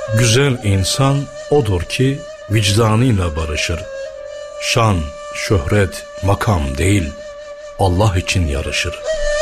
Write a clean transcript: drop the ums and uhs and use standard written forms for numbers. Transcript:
Güzel insan odur ki vicdanıyla barışır. Şan, şöhret, makam değil, Allah için yarışır.